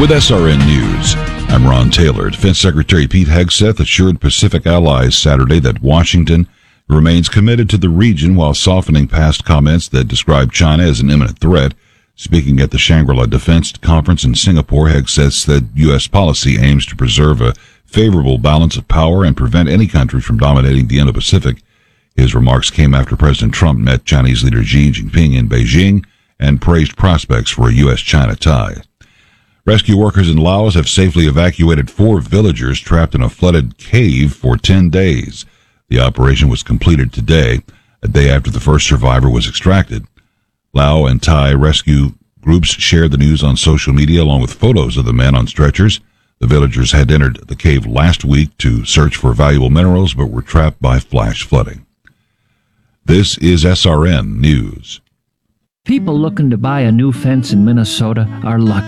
With SRN News, I'm Ron Taylor. Defense Secretary Pete Hegseth assured Pacific allies Saturday that Washington remains committed to the region while softening past comments that describe China as an imminent threat. Speaking at the Shangri-La Defense Conference in Singapore, Hegseth said U.S. policy aims to preserve a favorable balance of power and prevent any country from dominating the Indo-Pacific. His remarks came after President Trump met Chinese leader Xi Jinping in Beijing and praised prospects for a U.S.-China tie. Rescue workers in Laos have safely evacuated 4 villagers trapped in a flooded cave for 10 days. The operation was completed today, a day after the first survivor was extracted. Lao and Thai rescue groups shared the news on social media along with photos of the men on stretchers. The villagers had entered the cave last week to search for valuable minerals but were trapped by flash flooding. This is SRN News. People looking to buy a new fence in Minnesota are lucky.